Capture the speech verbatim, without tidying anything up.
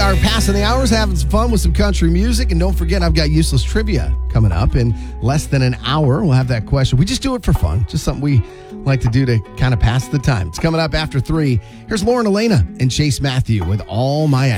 are passing the hours, having some fun with some country music. And don't forget, I've got useless trivia coming up in less than an hour. We'll have that question. We just do it for fun. Just something we like to do to kind of pass the time. It's coming up after three. Here's Lauren Elena and Chase Matthew with All My